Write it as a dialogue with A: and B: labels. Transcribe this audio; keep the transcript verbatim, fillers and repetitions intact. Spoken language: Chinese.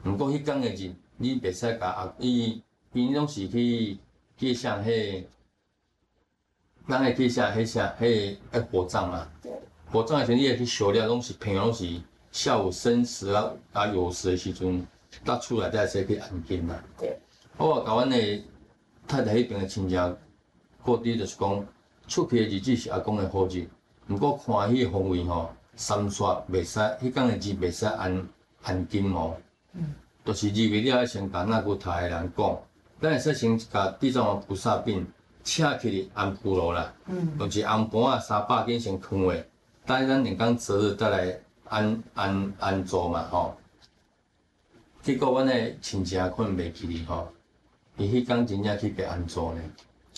A: 毋过迄天诶日，你袂使甲阿伊伊拢是去去啥迄，咱会去啥迄啥迄迄火葬嘛。火葬诶时阵，你会去烧了，拢是平常拢是下午申时啊啊酉时诶时阵，搭厝内底才去安金嘛。我甲阮诶太太迄边诶亲戚过伫就是讲，出去诶日子是阿公诶好日，毋过看迄个方位吼，三煞袂使，迄天诶日袂使安安金哦。嗯。就是二月了，先甲那古台诶人讲，咱会使先甲地藏王菩萨饼请去安部落啦。嗯。就是红盘啊三百斤先放下，等咱两天择日再来安安安坐嘛吼。结果阮诶亲戚可能袂去哩吼，伊迄天真正去给安坐呢。